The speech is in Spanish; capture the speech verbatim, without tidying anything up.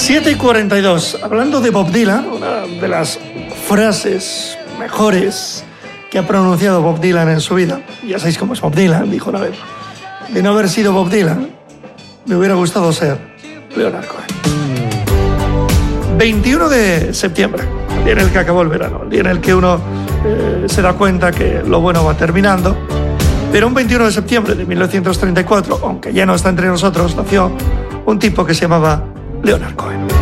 siete y cuarenta y dos. Hablando de Bob Dylan, una de las frases mejores que ha pronunciado Bob Dylan en su vida. Ya sabéis cómo es Bob Dylan, dijo una vez. De no haber sido Bob Dylan, me hubiera gustado ser Leonard Cohen. veintiuno de septiembre, el día en el que acabó el verano, el día en el que uno eh, se da cuenta que lo bueno va terminando. Pero un veintiuno de septiembre de mil novecientos treinta y cuatro, aunque ya no está entre nosotros, nació un tipo que se llamaba Leonard Cohen.